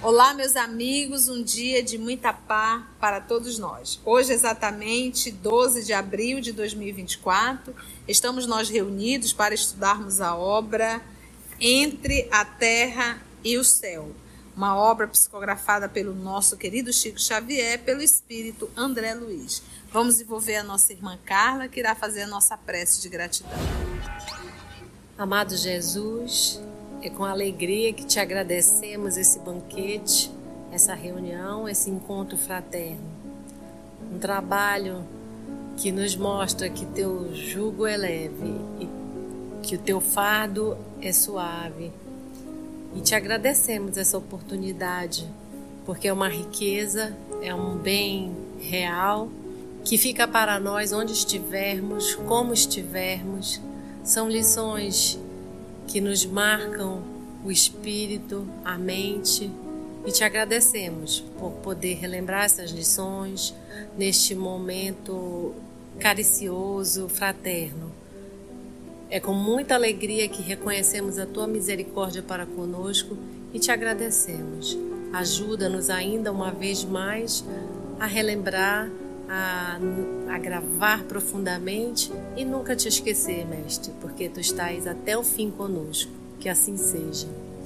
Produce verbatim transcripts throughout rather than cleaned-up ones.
Olá, meus amigos, um dia de muita paz para todos nós. Hoje, exatamente doze de abril de dois mil e vinte e quatro, estamos nós reunidos para estudarmos a obra Entre a Terra e o Céu, uma obra psicografada pelo nosso querido Chico Xavier, pelo espírito André Luiz. Vamos envolver a nossa irmã Carla, que irá fazer a nossa prece de gratidão. Amado Jesus, é com alegria que te agradecemos esse banquete, essa reunião, esse encontro fraterno. Um trabalho que nos mostra que teu jugo é leve e que o teu fardo é suave. E te agradecemos essa oportunidade, porque é uma riqueza, é um bem real, que fica para nós onde estivermos, como estivermos. São lições que nos marcam o espírito, a mente, e te agradecemos por poder relembrar essas lições neste momento caricioso, fraterno. É com muita alegria que reconhecemos a tua misericórdia para conosco e te agradecemos. Ajuda-nos ainda uma vez mais a relembrar, a, a gravar profundamente e nunca te esquecer, Mestre, porque tu estás até o fim conosco. Que assim seja.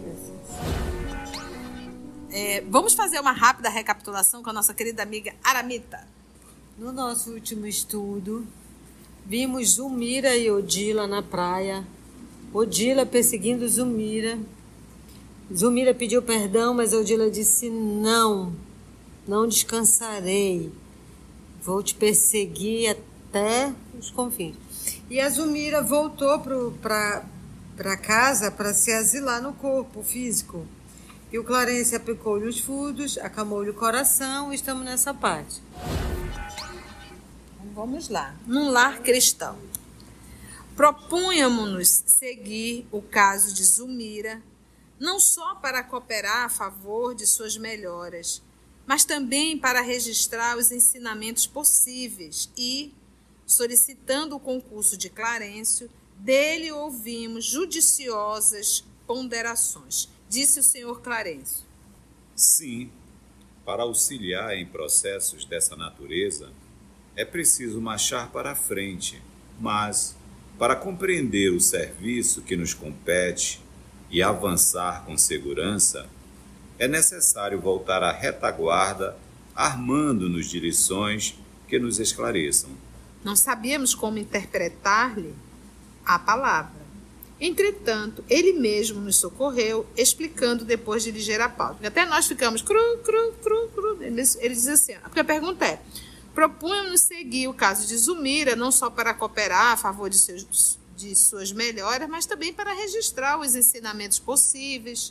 É, vamos fazer uma rápida recapitulação com a nossa querida amiga Aramita. No nosso último estudo, vimos Zulmira e Odila na praia. Odila perseguindo Zulmira. Zulmira pediu perdão, mas Odila disse: não, não descansarei. Vou te perseguir até os confins. E a Zulmira voltou para casa para se asilar no corpo físico. E o Clarence aplicou-lhe os fudos, acalmou-lhe o coração, e estamos nessa parte. Vamos lá. Num lar cristão. Propunhamos-nos seguir o caso de Zulmira, não só para cooperar a favor de suas melhoras, mas também para registrar os ensinamentos possíveis e, solicitando o concurso de Clarencio, dele ouvimos judiciosas ponderações. Disse o senhor Clarencio. Sim, para auxiliar em processos dessa natureza, é preciso marchar para a frente, mas, para compreender o serviço que nos compete e avançar com segurança, é necessário voltar à retaguarda, armando-nos de lições que nos esclareçam. Não sabíamos como interpretar-lhe a palavra. Entretanto, ele mesmo nos socorreu, explicando depois de ligeira pausa. Até nós ficamos cru, cru, cru, cru. Ele, ele diz assim, porque a pergunta é: propunhamos seguir o caso de Zulmira, não só para cooperar a favor de, seus, de suas melhoras, mas também para registrar os ensinamentos possíveis.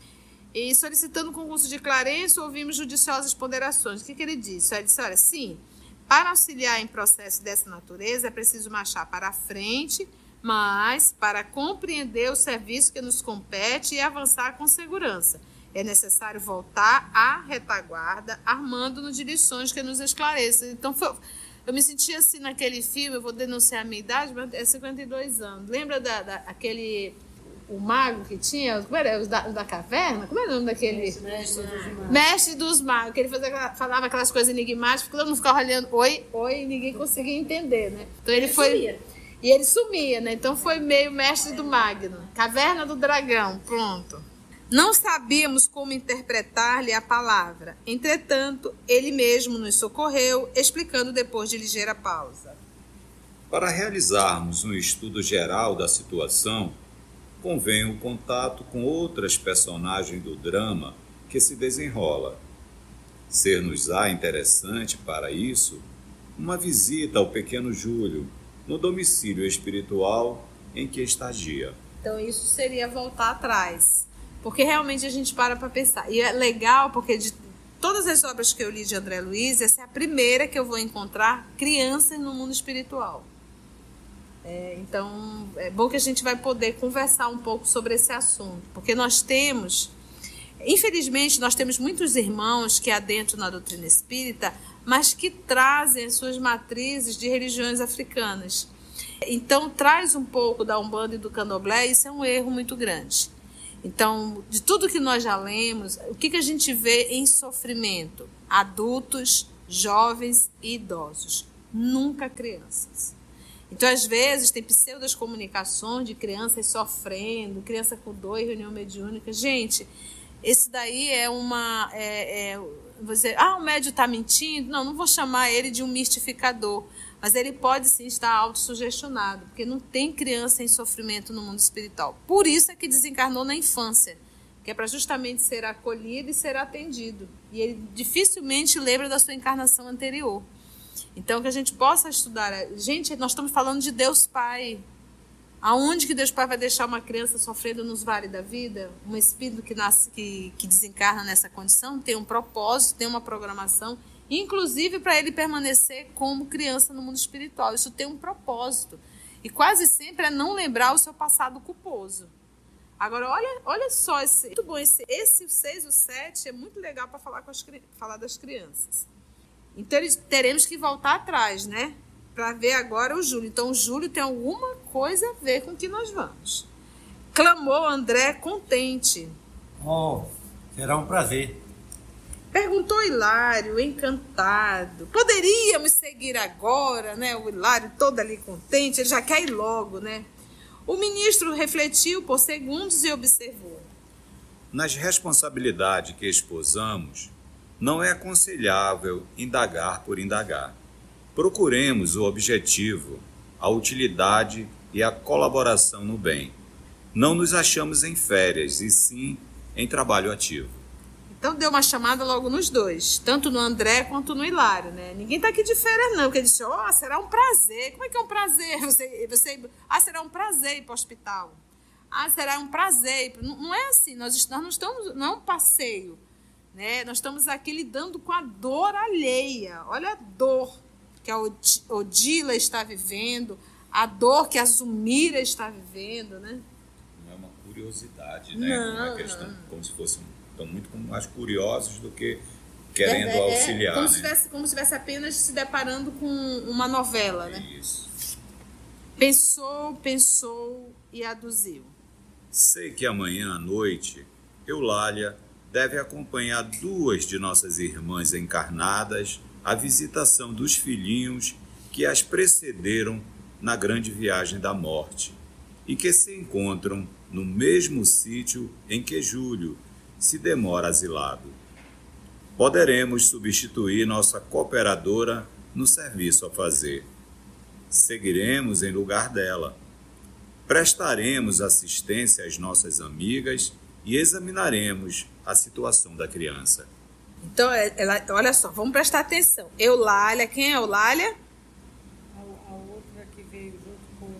E solicitando o concurso de Clarencio, ouvimos judiciosas ponderações. O que, que ele disse? Ele disse, olha, sim, para auxiliar em processos dessa natureza é preciso marchar para a frente, mas para compreender o serviço que nos compete e avançar com segurança. É necessário voltar à retaguarda, armando-nos de lições que nos esclareçam. Então, foi, eu me senti assim naquele filme, eu vou denunciar a minha idade, mas é cinquenta e dois anos. Lembra da, da, aquele... o mago que tinha, como era? O da, o da caverna? Como era o nome daquele? Mestre dos magos. Mestre dos magos, que ele fazia, falava aquelas coisas enigmáticas, todo mundo ficava olhando, oi, oi, e ninguém conseguia entender, né? Então ele, ele foi... Sumia. E ele sumia, né? Então foi meio mestre do Magno. Caverna do Dragão, pronto. Não sabíamos como interpretar-lhe a palavra. Entretanto, ele mesmo nos socorreu, explicando depois de ligeira pausa. Para realizarmos um estudo geral da situação, convém o contato com outras personagens do drama que se desenrola. Ser-nos-á interessante, para isso, uma visita ao pequeno Júlio, no domicílio espiritual em que estagia. Então, isso seria voltar atrás, porque realmente a gente para para pensar. E é legal porque de todas as obras que eu li de André Luiz, essa é a primeira que eu vou encontrar crianças no mundo espiritual. É, então, é bom que a gente vai poder conversar um pouco sobre esse assunto, porque nós temos, infelizmente, nós temos muitos irmãos que adentram na doutrina espírita, mas que trazem as suas matrizes de religiões africanas. Então, traz um pouco da Umbanda e do Candomblé, isso é um erro muito grande. Então, de tudo que nós já lemos, o que, que a gente vê em sofrimento? Adultos, jovens e idosos. Nunca crianças. Então, às vezes, tem pseudas comunicações de crianças sofrendo, criança com dor e reunião mediúnica. Gente, esse daí é uma... É, é, vou dizer, ah, o médium está mentindo. Não, não vou chamar ele de um mistificador. Mas ele pode sim estar autossugestionado, porque não tem criança em sofrimento no mundo espiritual. Por isso é que desencarnou na infância, que é para justamente ser acolhido e ser atendido. E ele dificilmente lembra da sua encarnação anterior. Então, que a gente possa estudar. Gente, nós estamos falando de Deus Pai. Aonde que Deus Pai vai deixar uma criança sofrendo nos vales da vida? Um espírito que, nasce, que, que desencarna nessa condição tem um propósito, tem uma programação, inclusive para ele permanecer como criança no mundo espiritual. Isso tem um propósito. E quase sempre é não lembrar o seu passado culposo. Agora, olha, olha só, esse, muito bom, esse, esse o seis e o sete é muito legal para falar, com as, falar das crianças. Então, teremos que voltar atrás, né? Para ver agora o Júlio. Então, o Júlio tem alguma coisa a ver com o que nós vamos. Clamou André contente. Oh, será um prazer. Perguntou Hilário, encantado. Poderíamos seguir agora, né? O Hilário todo ali contente, ele já quer ir logo, né? O ministro refletiu por segundos e observou. Nas responsabilidades que esposamos, não é aconselhável indagar por indagar. Procuremos o objetivo, a utilidade e a colaboração no bem. Não nos achamos em férias, e sim em trabalho ativo. Então deu uma chamada logo nos dois, tanto no André quanto no Hilário, né? Ninguém tá aqui de férias não, porque ele disse, ó, oh, será um prazer. Como é que é um prazer? Você, você, ah, será um prazer ir para o hospital. Ah, será um prazer. Não, não é assim, nós, nós não estamos, não é um passeio, né? Nós estamos aqui lidando com a dor alheia. Olha a dor que a Odila está vivendo, a dor que a Zumira está vivendo, né? Não é uma curiosidade, né? Não, não é questão, não. Como se fossem estão muito mais curiosos do que querendo é, é, auxiliar, como né? Se tivesse, como se estivesse apenas se deparando com uma novela, né? Isso. Pensou, pensou e aduziu. Sei que amanhã à noite, Eulália deve acompanhar duas de nossas irmãs encarnadas à visitação dos filhinhos que as precederam na grande viagem da morte e que se encontram no mesmo sítio em que Júlio se demora asilado. Poderemos substituir nossa cooperadora no serviço a fazer. Seguiremos em lugar dela. Prestaremos assistência às nossas amigas e examinaremos a situação da criança. Então, ela, olha só, vamos prestar atenção. Eulália, quem é Eulália? A, a outra que veio junto com...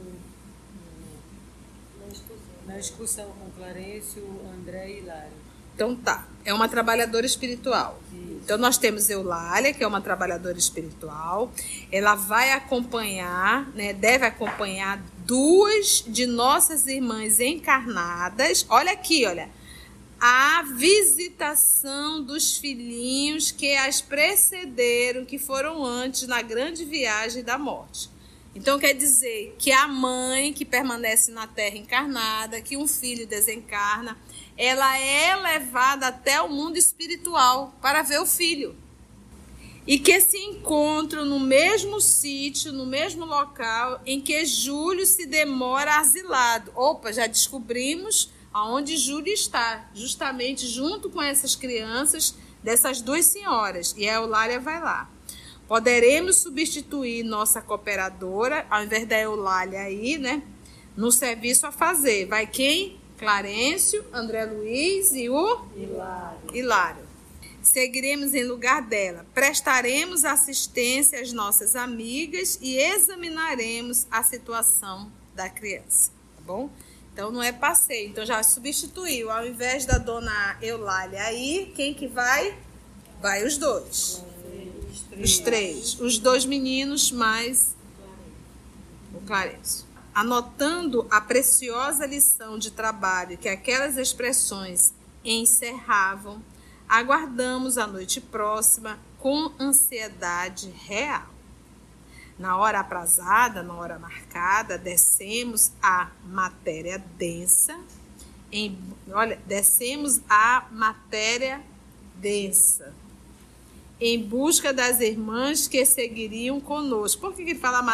Na excursão, na excursão com Clarencio, André e Hilário. Então tá, é uma trabalhadora espiritual. Isso. Então nós temos Eulália, que é uma trabalhadora espiritual. Ela vai acompanhar, né, deve acompanhar duas de nossas irmãs encarnadas. Olha aqui, olha. A visitação dos filhinhos que as precederam, que foram antes na grande viagem da morte. Então quer dizer que a mãe que permanece na Terra encarnada, que um filho desencarna, ela é levada até o mundo espiritual para ver o filho. E que se encontram no mesmo sítio, no mesmo local em que Júlio se demora asilado. Opa, já descobrimos aonde Júlio está, justamente junto com essas crianças dessas duas senhoras. E a Eulália vai lá. Poderemos substituir nossa cooperadora, ao invés da Eulália aí, né? No serviço a fazer. Vai quem? Clarencio, André Luiz e o Hilário. Hilário. Seguiremos em lugar dela. Prestaremos assistência às nossas amigas e examinaremos a situação da criança. Tá bom? Então não é passeio. Então já substituiu. Ao invés da dona Eulália aí, quem que vai? Vai os dois. Os três. Os três. Os dois meninos mais o Clarencio. Anotando a preciosa lição de trabalho que aquelas expressões encerravam, aguardamos a noite próxima com ansiedade real. Na hora aprazada, na hora marcada, descemos a matéria densa Em, olha, descemos a matéria densa. Em busca das irmãs que seguiriam conosco. Por que ele fala